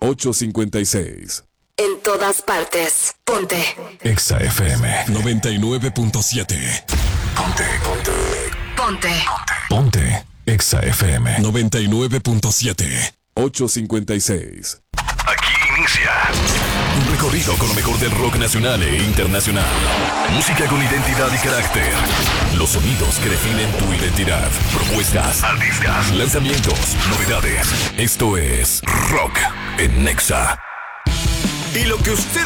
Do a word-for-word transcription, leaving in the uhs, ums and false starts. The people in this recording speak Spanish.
ocho cinco seis. En todas partes. Ponte. Exa F M noventa y nueve punto siete. Ponte, ponte. Ponte. Ponte. Exa F M noventa y nueve punto siete. ocho cinco seis. Aquí inicia un recorrido con lo mejor del rock nacional e internacional. Música con identidad y carácter. Los sonidos que definen tu identidad. Propuestas, artistas, lanzamientos, novedades. Esto es Rock en Nexa. Y lo que usted